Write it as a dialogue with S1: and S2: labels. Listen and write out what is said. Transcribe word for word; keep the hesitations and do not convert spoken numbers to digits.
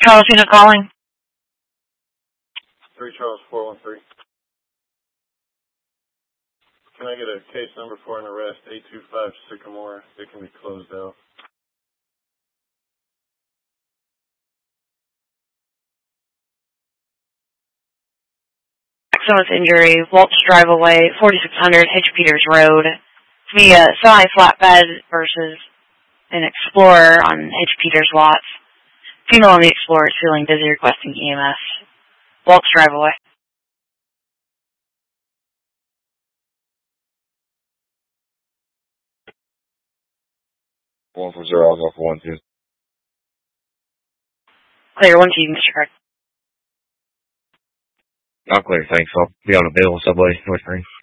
S1: Charles Unit calling.
S2: three Charles four one three. Can I get a case number for an arrest, eight two five Sycamore? It can be closed out.
S1: Accident with injury, Waltz Drive Away, forty-six hundred Hitch Peters Road. To be a semi-flatbed versus an Explorer on Hitch Peters lots. Female on the Explorer is feeling dizzy, requesting E M S. Waltz Drive Away.
S3: One for zero, I'll go for one two.
S1: Clear, one to you, Mister Craig.
S3: Not clear, thanks. I'll be on a bill subway, North Green.